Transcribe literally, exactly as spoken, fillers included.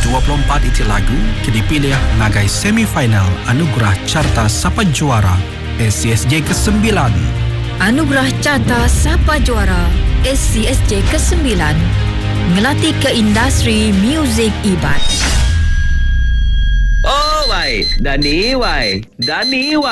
dua puluh empat itu lagu kini dipilih ngagai semifinal Anugerah Carta Sapa Juara S C S J kesembilan. Anugerah Carta Sapa Juara S C S J kesembilan ngelatih ke industri muzik ibat. Oh, wai, Dani, wai, Dani, wai.